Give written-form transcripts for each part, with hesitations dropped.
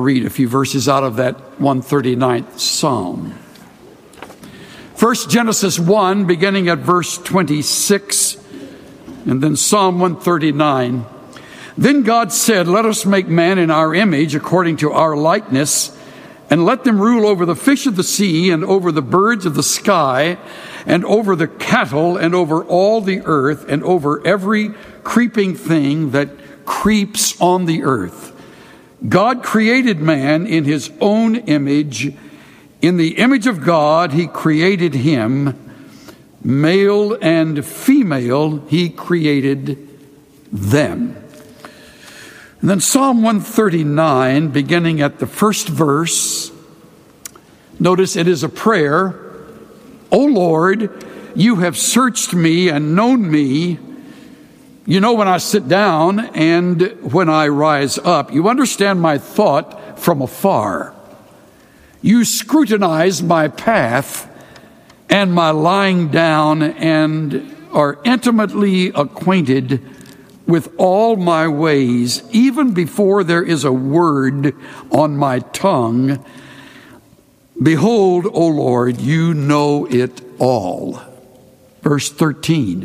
read a few verses out of that 139th Psalm. First, Genesis 1, beginning at verse 26, and then Psalm 139. Then God said, "Let us make man in our image, according to our likeness, and let them rule over the fish of the sea, and over the birds of the sky, and over the cattle, and over all the earth, and over every creeping thing that creeps on the earth." God created man in his own image. In the image of God, he created him. Male and female, he created them. And then Psalm 139, beginning at the first verse. Notice it is a prayer. "O Lord, you have searched me and known me. You know when I sit down and when I rise up. You understand my thought from afar. You scrutinize my path and my lying down, and are intimately acquainted with all my ways, even before there is a word on my tongue. Behold, O Lord, you know it all." Verse 13.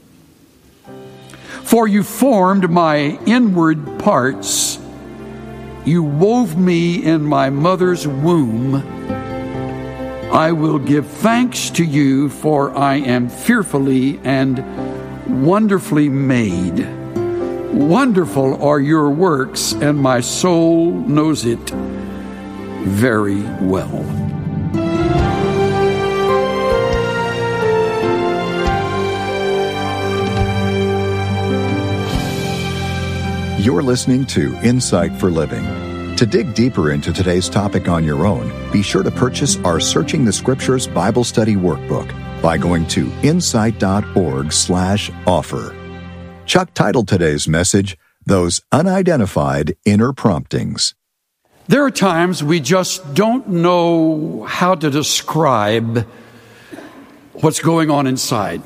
"For you formed my inward parts. You wove me in my mother's womb. I will give thanks to you, for I am fearfully and wonderfully made. Wonderful are your works, and my soul knows it very well." You're listening to Insight for Living. To dig deeper into today's topic on your own, be sure to purchase our Searching the Scriptures Bible Study Workbook by going to insight.org/offer. Chuck titled today's message, "Those Unidentified Inner Promptings." There are times we just don't know how to describe what's going on inside.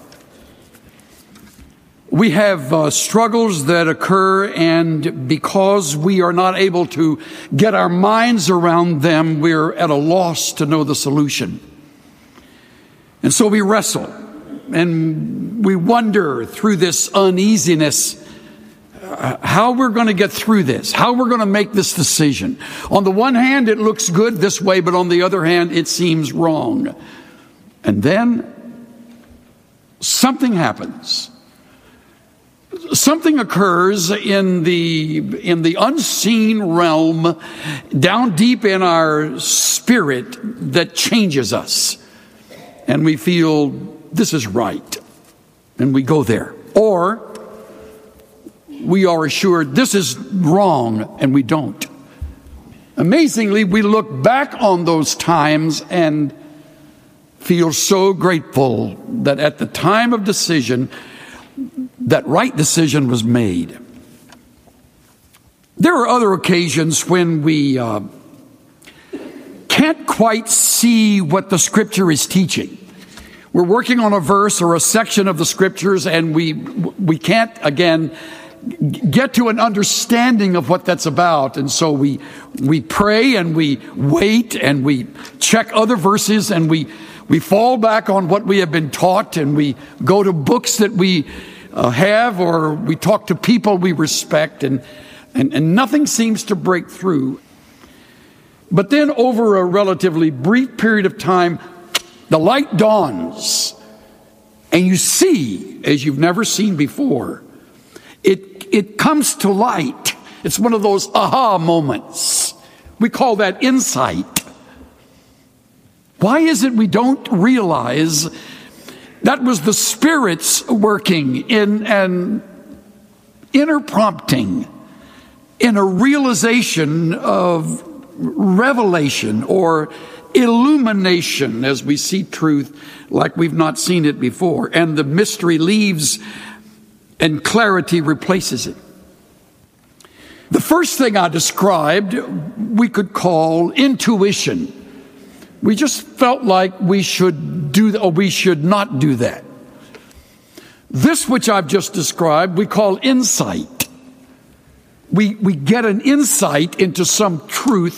We have struggles that occur, and because we are not able to get our minds around them, we're at a loss to know the solution. And so we wrestle, and we wonder through this uneasiness how we're going to get through this, how we're going to make this decision. On the one hand, it looks good this way, but on the other hand, it seems wrong. And then something happens. Something occurs in the unseen realm, down deep in our spirit, that changes us. And we feel this is right. And we go there. Or we are assured this is wrong, and we don't. Amazingly, we look back on those times and feel so grateful that at the time of decision, that right decision was made. There are other occasions when we can't quite see what the Scripture is teaching. We're working on a verse or a section of the Scriptures, and we can't, again, get to an understanding of what that's about. And so we pray, and we wait, and we check other verses, and we fall back on what we have been taught, and we go to books that we have, or we talk to people we respect, and nothing seems to break through. But then over a relatively brief period of time, the light dawns, and you see as you've never seen before. It comes to light. It's one of those aha moments. We call that insight. Why is it we don't realize that was the Spirit's working in an inner prompting, in a realization of revelation or illumination as we see truth like we've not seen it before, and the mystery leaves and clarity replaces it. The first thing I described we could call intuition. We just felt like we should do or we should not do that. This which I've just described we call insight. We get an insight into some truth